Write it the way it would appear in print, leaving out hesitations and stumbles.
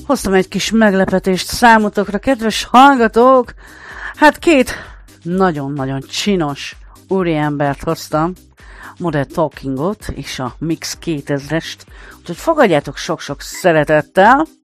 Hoztam egy kis meglepetést számotokra, kedves hallgatók. Hát két nagyon-nagyon csinos úriembert hoztam. Modern Talkingot és a Mix 2000-est. Úgyhogy fogadjátok sok-sok szeretettel.